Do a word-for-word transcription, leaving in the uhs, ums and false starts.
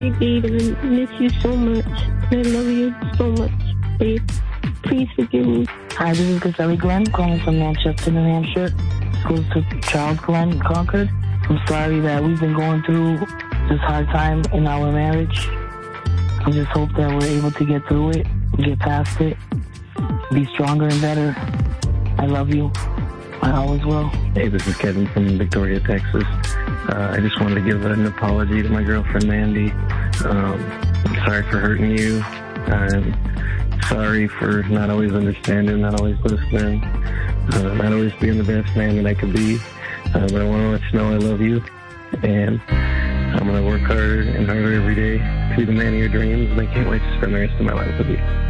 Hey, babe, I miss you so much. I love you so much, babe. Please forgive me. Hi, this is Gazelle Glenn calling from Manchester, New Hampshire. Goes to Charles Glenn, Concord. I'm sorry that we've been going through this hard time in our marriage. I just hope that we're able to get through it, get past it, be stronger and better. I love you. I always will. Hey, this is Kevin from Victoria, Texas. Uh, I just wanted to give an apology to my girlfriend, Mandy. Um, I'm sorry for hurting you. I'm sorry for not always understanding, not always listening, uh, not always being the best man that I could be. Uh, but I want to let you know I love you. And I'm going to work harder and harder every day to be the man of your dreams. And I can't wait to spend the rest of my life with you.